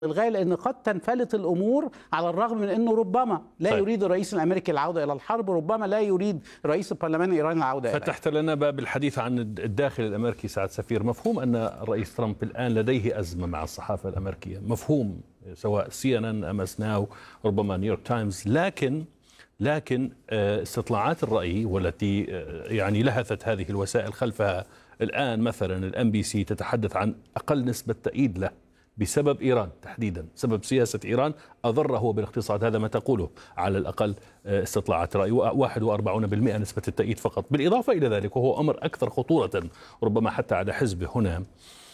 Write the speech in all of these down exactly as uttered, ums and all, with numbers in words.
الغاية، لأن قد تنفلت الأمور على الرغم من أنه ربما لا طيب. يريد الرئيس الأمريكي العودة إلى الحرب، ربما لا يريد رئيس البرلمان الإيراني العودة إلى فتحت لنا باب الحديث عن الداخل الأمريكي. سعد سفير، مفهوم أن الرئيس ترامب الآن لديه أزمة مع الصحافة الأمريكية، مفهوم، سواء سي ان ان، ام اس ناو، ربما نيويورك تايمز، لكن لكن استطلاعات الرأي والتي يعني لهثت هذه الوسائل خلفها الآن، مثلا الام بي سي تتحدث عن أقل نسبة تأييد له بسبب إيران تحديدا، سبب سياسة إيران أضر هو بالاقتصاد، هذا ما تقوله على الأقل استطلاعات رأي، واحد وأربعين بالمئة نسبة التأييد فقط. بالإضافة إلى ذلك، وهو أمر أكثر خطورة ربما حتى على حزبه هنا،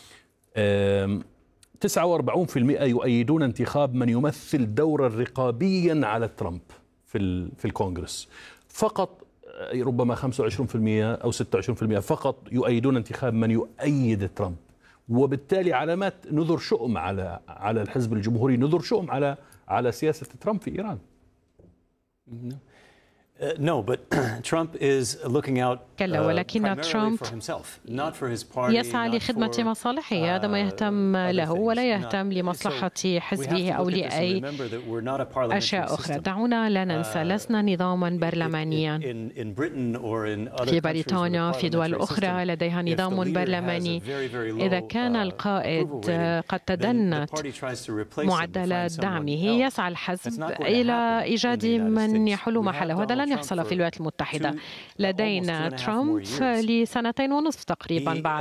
تسعة وأربعين بالمئة يؤيدون انتخاب من يمثل دورا رقابيا على ترامب في في الكونغرس، فقط ربما خمسة وعشرين بالمئة أو ستة وعشرين بالمئة فقط يؤيدون انتخاب من يؤيد ترامب، وبالتالي علامات نذر شؤم على على الحزب الجمهوري، نذر شؤم على على سياسة ترامب في إيران. Uh, no, but Trump is looking out كلا، ولكن ترامب يسعى لخدمة مصالحه، هذا ما يهتم له، ولا يهتم لمصلحة حزبه أو لأي أشياء أخرى. دعونا لا ننسى، لسنا نظاما برلمانيا. في بريطانيا، في دول أخرى لديها نظام برلماني. إذا كان القائد قد تدنت معدلات دعمه، يسعى الحزب إلى إيجاد من يحل محله، هذا لن يحصل في الولايات المتحدة. لدينا ترامب لسنتين ونصف تقريبا بعد،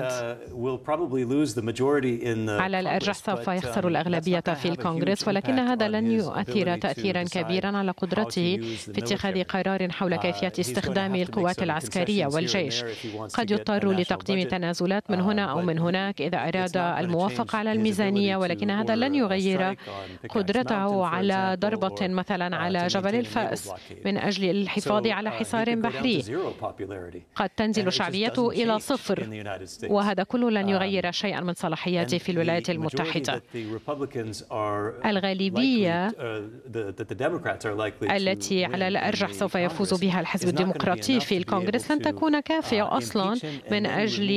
على الأرجح سوف يخسر الأغلبية في الكونغرس، ولكن هذا لن يؤثر تأثيرا كبيرا على قدرته في اتخاذ قرار حول كيفية استخدام القوات العسكرية والجيش. قد يضطر لتقديم تنازلات من هنا أو من هناك إذا أراد الموافقة على الميزانية، ولكن هذا لن يغير قدرته على ضربة مثلا على جبل الفأس من أجل الحفاظ على حصار بحري. قد تنزل شعبيته إلى صفر، وهذا كله لن يغير شيئا من صلاحياته في الولايات المتحدة. الغالبية التي على الأرجح سوف يفوز بها الحزب الديمقراطي في الكونغرس لن تكون كافية أصلا من أجل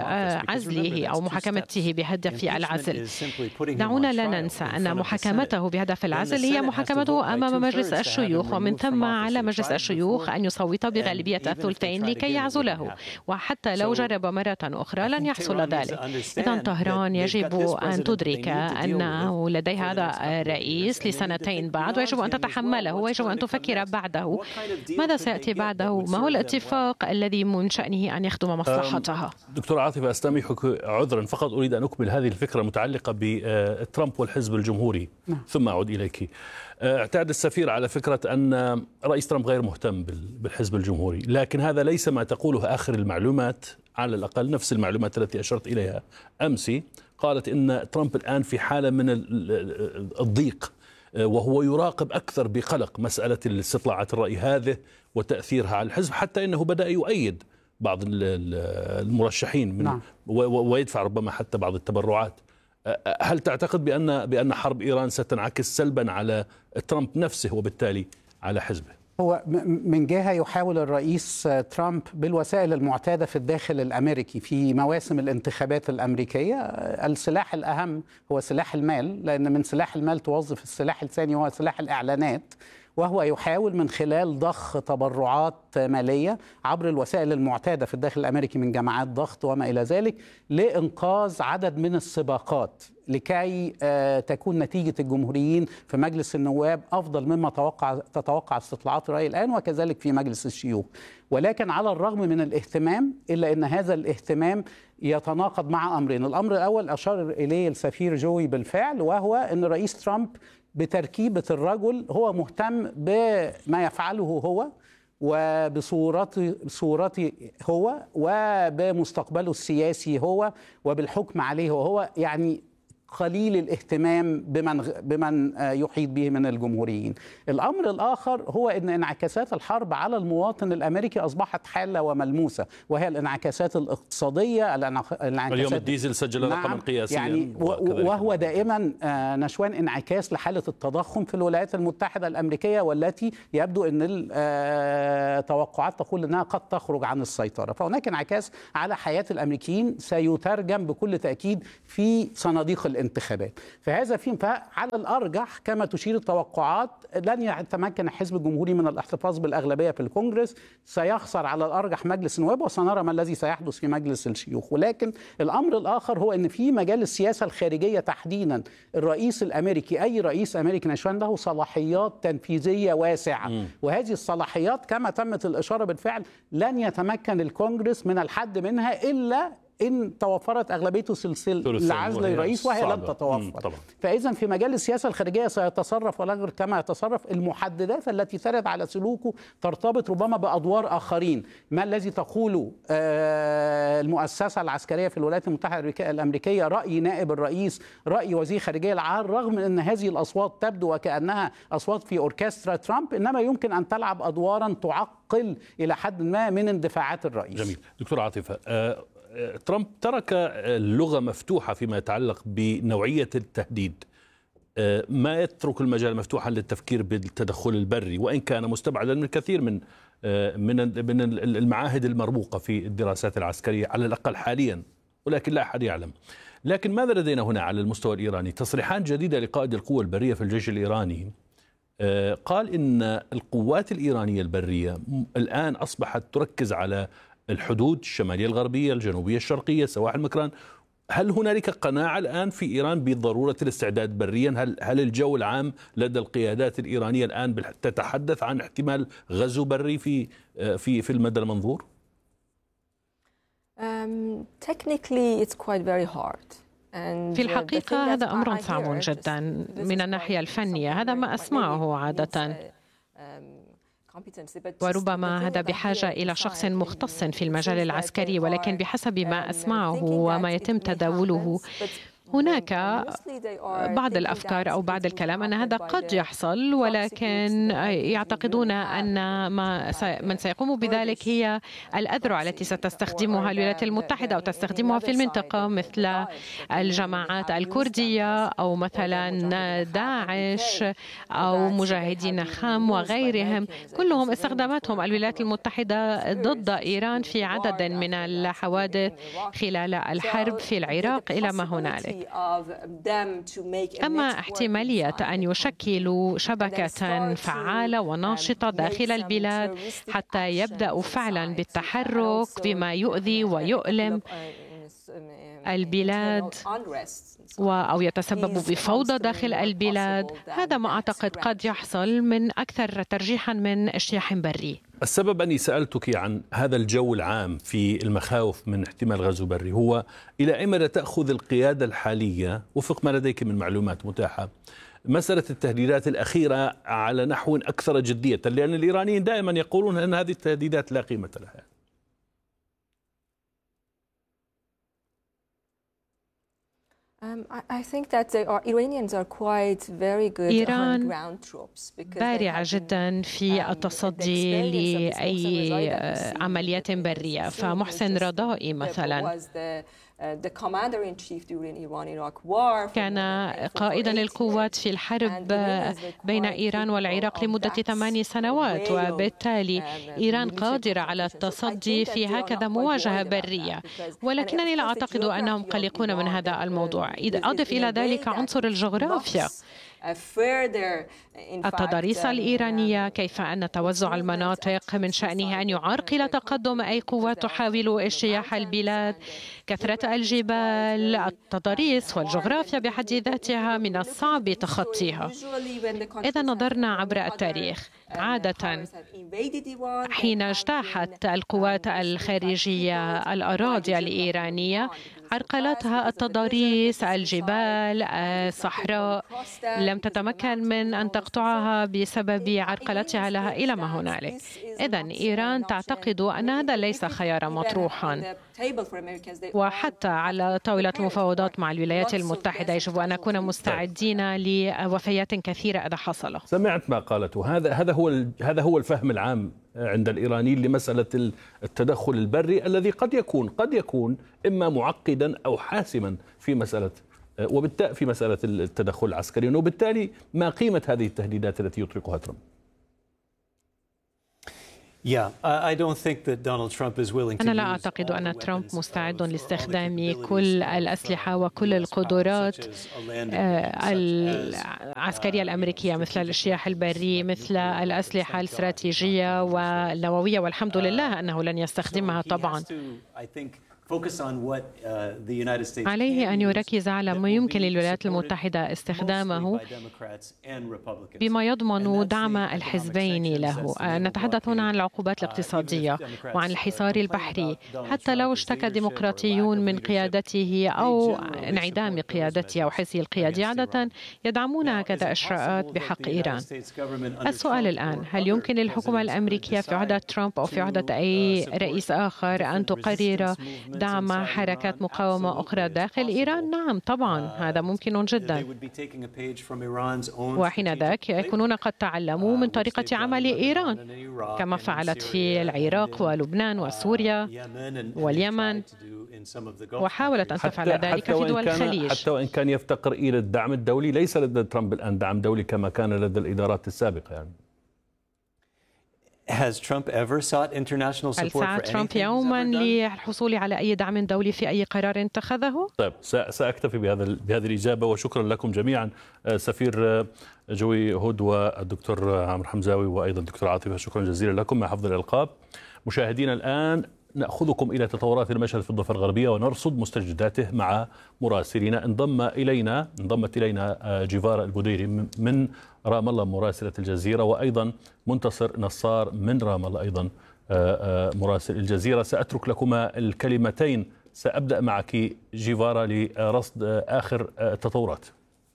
عزله أو محاكمته بهدف العزل. دعونا لا ننسى أن محاكمته بهدف العزل هي محاكمته أمام مجلس الشيوخ، ومن ثم على مجلس الشيوخ أن يصوت بغالبية الثلثين لكي يعزله، وحتى لو جرب مرة أخرى لن يحصل ذلك. إذا طهران يجب أن تدرك أنه لديها هذا الرئيس لسنتين بعد، ويجب أن تتحمله، ويجب أن تفكر بعده ماذا سيأتي بعده، ما هو الاتفاق الذي من شأنه أن يخدم مصلحتها. دكتور عاطفة، أستميحك عذرا، فقط أريد أن أكمل هذه الفكرة المتعلقة بترامب والحزب الجمهوري ثم أعود إليك. اعتاد السفير على فكرة أن رئيس ترامب غير مهتم بالحزب الجمهوري، لكن هذا ليس ما تقوله آخر المعلومات، على الأقل نفس المعلومات التي أشرت إليها أمس. قالت إن ترامب الآن في حالة من الضيق، وهو يراقب أكثر بقلق مسألة الاستطلاعات الرأي هذه وتأثيرها على الحزب، حتى إنه بدأ يؤيد بعض المرشحين من نعم. ويدفع ربما حتى بعض التبرعات. هل تعتقد بأن بأن حرب إيران ستنعكس سلبا على ترامب نفسه وبالتالي على حزبه؟ هو من جهة يحاول الرئيس ترامب بالوسائل المعتادة في الداخل الأمريكي في مواسم الانتخابات الأمريكية. السلاح الأهم هو سلاح المال، لأن من سلاح المال توظف السلاح الثاني هو سلاح الإعلانات، وهو يحاول من خلال ضخ تبرعات مالية عبر الوسائل المعتادة في الداخل الأمريكي من جماعات ضغط وما إلى ذلك لإنقاذ عدد من السباقات، لكي تكون نتيجة الجمهوريين في مجلس النواب أفضل مما توقع تتوقع استطلاعات الرأي الآن، وكذلك في مجلس الشيوخ. ولكن على الرغم من الاهتمام، إلا أن هذا الاهتمام يتناقض مع أمرين. الأمر الأول أشار إليه السفير جوي بالفعل، وهو أن رئيس ترامب بتركيبة الرجل هو مهتم بما يفعله هو وبصورته صورته هو وبمستقبله السياسي هو وبالحكم عليه هو، يعني قليل الاهتمام بمن بمن يحيط به من الجمهوريين. الأمر الآخر هو أن انعكاسات الحرب على المواطن الأمريكي أصبحت حالة وملموسة، وهي الانعكاسات الاقتصادية. الانعكاسات اليوم الديزل سجل رقما نعم قياسيا، يعني وهو دائما نشوان انعكاس لحالة التضخم في الولايات المتحدة الأمريكية، والتي يبدو أن التوقعات تقول أنها قد تخرج عن السيطرة. فهناك انعكاس على حياة الأمريكيين سيترجم بكل تأكيد في صناديق الانتخابات. الانتخابات. فهذا فيه على الأرجح كما تشير التوقعات لن يتمكن الحزب الجمهوري من الاحتفاظ بالأغلبية في الكونجرس، سيخسر على الأرجح مجلس النواب، وسنرى ما الذي سيحدث في مجلس الشيوخ. ولكن الأمر الآخر هو أن في مجال السياسة الخارجية تحديدا الرئيس الأمريكي، أي رئيس أمريكي نشان له صلاحيات تنفيذية واسعة، م. وهذه الصلاحيات كما تمت الإشارة بالفعل لن يتمكن الكونجرس من الحد منها إلا إن توفرت أغلبية سلسلة العزل الرئيس، وهي لن تتوفر. فإذا في مجال السياسة الخارجية سيتصرف ولا كما يتصرف. المحددات التي ترد على سلوكه ترتبط ربما بأدوار آخرين، ما الذي تقوله المؤسسة العسكرية في الولايات المتحدة الأمريكية، رأي نائب الرئيس، رأي وزير خارجية العام، رغم أن هذه الأصوات تبدو وكأنها أصوات في أوركسترا ترامب، إنما يمكن أن تلعب أدوارا تعقل إلى حد ما من اندفاعات الرئيس. جميل. دكتور عاطفة، أه ترامب ترك اللغة مفتوحة فيما يتعلق بنوعية التهديد، ما يترك المجال مفتوحا للتفكير بالتدخل البري، وإن كان مستبعدا من كثير من من من المعاهد المرموقة في الدراسات العسكرية على الأقل حاليا، ولكن لا أحد يعلم. لكن ماذا لدينا هنا على المستوى الإيراني؟ تصريحات جديدة لقائد القوى البرية في الجيش الإيراني، قال إن القوات الإيرانية البرية الآن أصبحت تركز على الحدود الشمالية الغربية، الجنوبية الشرقية، سواحل مكران. هل هنالك قناعة الآن في إيران بضرورة الاستعداد بريا؟ هل هل الجو العام لدى القيادات الإيرانية الآن تتحدث عن احتمال غزو بري في في في المدى المنظور؟ Um, technically it's quite very hard. في الحقيقة هذا أمر صعب جدا من الناحية الفنية، هذا ما أسمعه عادة، وربما هذا بحاجة إلى شخص مختص في المجال العسكري، ولكن بحسب ما أسمعه وما يتم تداوله هناك بعض الأفكار أو بعض الكلام أن هذا قد يحصل، ولكن يعتقدون أن ما من سيقوم بذلك هي الأذرع التي ستستخدمها الولايات المتحدة أو تستخدمها في المنطقة، مثل الجماعات الكردية أو مثلا داعش أو مجاهدين خام وغيرهم، كلهم استخدمتهم الولايات المتحدة ضد إيران في عدد من الحوادث خلال الحرب في العراق إلى ما هنالك. أما احتمالية أن يشكلوا شبكة فعالة وناشطة داخل البلاد حتى يبدأوا فعلا بالتحرك بما يؤذي ويؤلم البلاد أو يتسبب بفوضى داخل البلاد، هذا ما أعتقد قد يحصل من أكثر ترجيحا من اجتياح بري. السبب أني سألتك عن هذا الجو العام في المخاوف من احتمال غزو بري هو إلى أي مدى تأخذ القيادة الحالية وفق ما لديك من معلومات متاحة مسألة التهديدات الأخيرة على نحو أكثر جدية، لأن الإيرانيين دائما يقولون أن هذه التهديدات لا قيمة لها. إيران بارعة جدا في التصدي لأي عمليات برية، فمحسن رضائي مثلا كان قائدا للقوات في الحرب بين إيران والعراق لمدة ثماني سنوات، وبالتالي إيران قادرة على التصدي في هكذا مواجهة برية، ولكنني لا أعتقد أنهم قلقون من هذا الموضوع. إذا أضف إلى ذلك عنصر الجغرافيا، التضاريس الإيرانية، كيف أن توزع المناطق من شأنه أن يعرقل تقدم أي قوات تحاول اجتياح البلاد، كثرة الجبال، التضاريس والجغرافيا بحد ذاتها من الصعب تخطيها. إذا نظرنا عبر التاريخ، عادة حين اجتاحت القوات الخارجية الأراضي الإيرانية عرقلتها التضاريس، الجبال، الصحراء، لم تتمكن من أن تقطعها بسبب عرقلتها لها إلى ما هنالك. إذن إيران تعتقد أن هذا ليس خيارا مطروحا، وحتى على طاولة المفاوضات مع الولايات المتحدة يجب أن نكون مستعدين لوفيات كثيرة إذا حصل. سمعت ما قالته، هذا هذا هو هذا هو الفهم العام عند الإيرانيين لمسألة التدخل البري الذي قد يكون قد يكون إما معقدا أو حاسما في مسألة وبالتالي في مسألة التدخل العسكري، وبالتالي ما قيمة هذه التهديدات التي يطلقها ترامب؟ أنا لا أعتقد أن ترامب مستعد لاستخدام كل الأسلحة وكل القدرات العسكرية الأمريكية مثل الاجتياح البري، مثل الأسلحة الاستراتيجية والنووية، والحمد لله أنه لن يستخدمها طبعا. عليه أن يركز على ما يمكن للولايات المتحدة استخدامه بما يضمن دعم الحزبين له. نتحدث هنا عن العقوبات الاقتصادية وعن الحصار البحري. حتى لو اشتكى ديمقراطيون من قيادته أو انعدام قيادته أو حسه القيادي، عادة يدعمون هكذا إجراءات بحق إيران. السؤال الآن، هل يمكن للحكومة الأمريكية في عهدة ترامب أو في عهدة أي رئيس آخر أن تقرر دعم حركات مقاومة أخرى داخل إيران؟ نعم طبعا، هذا ممكن جدا. وحين ذاك يكونون قد تعلموا من طريقة عمل إيران كما فعلت في العراق ولبنان وسوريا واليمن، وحاولت أن تفعل ذلك في دول الخليج. حتى وإن كان يفتقر إلى الدعم الدولي، ليس لدى ترامب الآن دعم دولي كما كان لدى الإدارات السابقة. يعني Has Trump ever sought international support for anything? هل سعى ترامب يوما للحصول على أي دعم دولي في أي قرار اتخذه؟ طيب، سأكتفي بهذا بهذه الإجابة، وشكرا لكم جميعا، سفير جوي هود والدكتور عمرو حمزاوي وأيضا الدكتور عاطفة، شكرا جزيلا لكم مع حفظ الألقاب. مشاهدينا الآن نأخذكم إلى تطورات المشهد في الضفة الغربية ونرصد مستجداته مع مراسلين. انضم إلينا انضمت إلينا جيفارا البديري من رام الله مراسلة الجزيرة، وأيضا منتصر نصار من رام الله أيضا مراسل الجزيرة. سأترك لكما الكلمتين. سأبدأ معك جيفارا لرصد آخر التطورات.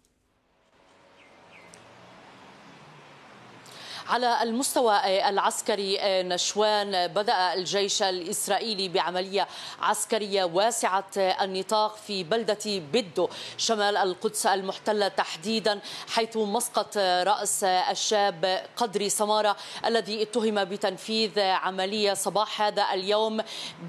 على المستوى العسكري نشوان، بدأ الجيش الإسرائيلي بعملية عسكرية واسعة النطاق في بلدة بدو شمال القدس المحتلة تحديدا، حيث مسقط رأس الشاب قدري سمارة الذي اتهم بتنفيذ عملية صباح هذا اليوم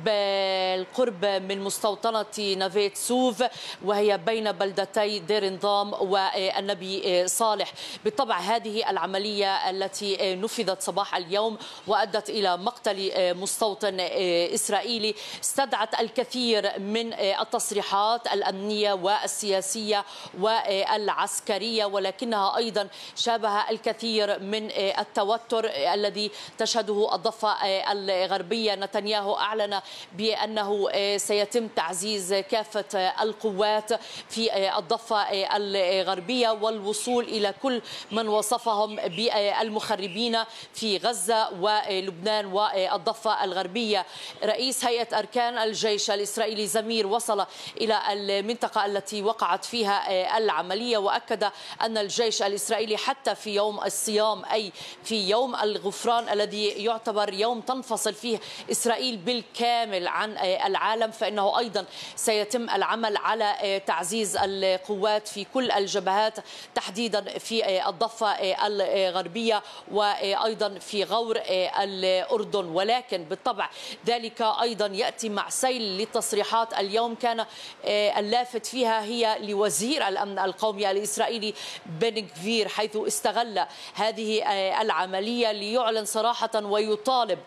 بالقرب من مستوطنة نافيت سوف، وهي بين بلدتي دير نظام والنبي صالح. بالطبع هذه العملية التي نفذت صباح اليوم وأدت إلى مقتل مستوطن إسرائيلي استدعت الكثير من التصريحات الأمنية والسياسية والعسكرية، ولكنها أيضا شابه الكثير من التوتر الذي تشهده الضفة الغربية. نتنياهو أعلن بأنه سيتم تعزيز كافة القوات في الضفة الغربية والوصول إلى كل من وصفهم بالمخربين في غزة ولبنان والضفة الغربية. رئيس هيئة أركان الجيش الإسرائيلي زمير وصل إلى المنطقة التي وقعت فيها العملية، وأكد أن الجيش الإسرائيلي حتى في يوم الصيام، أي في يوم الغفران الذي يعتبر يوم تنفصل فيه إسرائيل بالكامل عن العالم، فإنه أيضا سيتم العمل على تعزيز القوات في كل الجبهات تحديدا في الضفة الغربية وأيضا في غور الأردن. ولكن بالطبع ذلك أيضا يأتي مع سيل للتصريحات. اليوم كان اللافت فيها هي لوزير الأمن القومي الإسرائيلي بن غفير، حيث استغل هذه العملية ليعلن صراحة ويطالب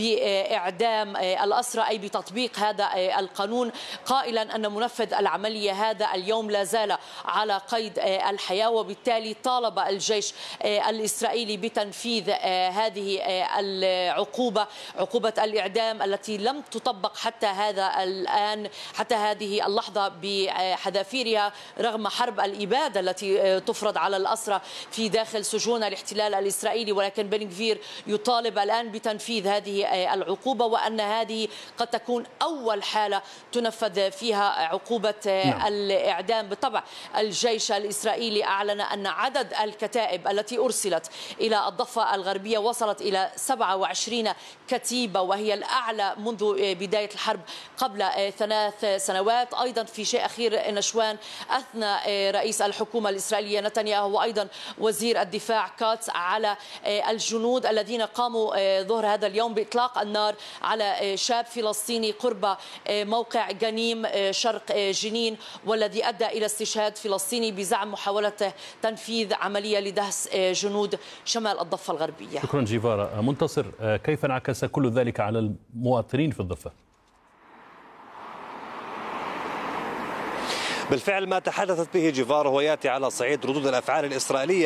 بإعدام الأسرى، أي بتطبيق هذا القانون، قائلا أن منفذ العملية هذا اليوم لا زال على قيد الحياة، وبالتالي طالب الجيش الإسرائيلي بتنفيذ هذه العقوبة، عقوبة الإعدام التي لم تطبق حتى هذا الآن، حتى هذه اللحظة بحذافيرها، رغم حرب الإبادة التي تفرض على الأسرى في داخل سجون الاحتلال الإسرائيلي. ولكن بن غفير يطالب الآن بتنفيذ هذه العقوبة، وأن هذه قد تكون أول حالة تنفذ فيها عقوبة نعم. الإعدام. بالطبع الجيش الإسرائيلي أعلن أن عدد الكتائب التي أرسلت إلى الضفة الغربية وصلت إلى سبعة وعشرين كتيبة، وهي الأعلى منذ بداية الحرب قبل ثلاث سنوات. أيضا في شيء أخير نشوان، أثنى رئيس الحكومة الإسرائيلية نتنياهو وأيضا وزير الدفاع كاتس على الجنود الذين قاموا ظهر هذا اليوم بإطلاق النار على شاب فلسطيني قرب موقع جنيم شرق جنين، والذي أدى إلى استشهاد فلسطيني بزعم محاولة تنفيذ عملية لدهس جنود شمال الضفة الغربية. شكرا جيفارا. منتصر، كيف انعكس كل ذلك على المواطنين في الضفة؟ بالفعل ما تحدثت به جيفارا هو يأتي على صعيد ردود الأفعال الإسرائيلية